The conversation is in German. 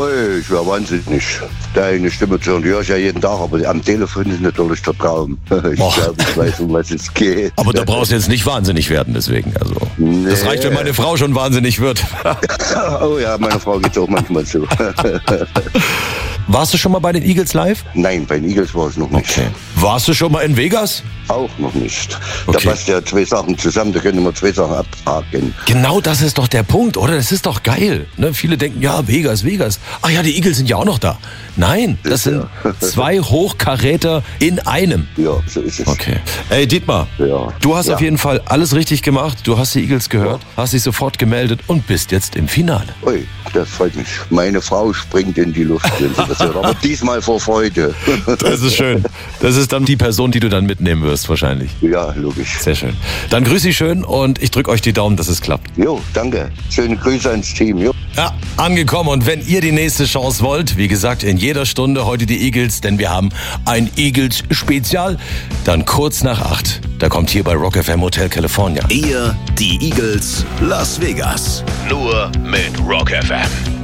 Ich wäre wahnsinnig, deine Stimme zu hören. Die höre ich ja jeden Tag, aber am Telefon ist natürlich der Traum. Ich glaube, ich weiß, um was es geht. Aber da brauchst du jetzt nicht wahnsinnig werden, deswegen. Also, Nee. das reicht, wenn meine Frau schon wahnsinnig wird. Oh ja, meiner Frau geht es auch manchmal so. Warst du schon mal bei den Eagles live? Nein, bei den Eagles war es noch nicht. Okay. Warst du schon mal in Vegas? Auch noch nicht. Okay. Da passt ja zwei Sachen zusammen, da können wir zwei Sachen abhaken. Genau das ist doch der Punkt, oder? Das ist doch geil. Ne? Viele denken, ja, Vegas. Ach ja, die Eagles sind ja auch noch da. Nein, das sind zwei Hochkaräter in einem. Ja, so ist es. Okay. Ey, Dietmar, Ja. du hast Ja. auf jeden Fall alles richtig gemacht. Du hast die Eagles gehört, hast dich sofort gemeldet und bist jetzt im Finale. Ui, das freut mich. Meine Frau springt in die Luft, wenn sie das hört. Aber diesmal vor Freude. Das ist schön. Das ist dann die Person, die du dann mitnehmen wirst, wahrscheinlich. Ja, logisch. Sehr schön. Dann grüß Sie schön und ich drücke euch die Daumen, dass es klappt. Jo, danke. Schöne Grüße ans Team. Jo. Ja, angekommen. Und wenn ihr die nächste Chance wollt, wie gesagt, in jeder Stunde heute die Eagles, denn wir haben ein Eagles-Spezial, dann kurz nach 8. Da kommt hier bei Rock FM Hotel California. Ihr, die Eagles, Las Vegas. Nur mit Rock FM.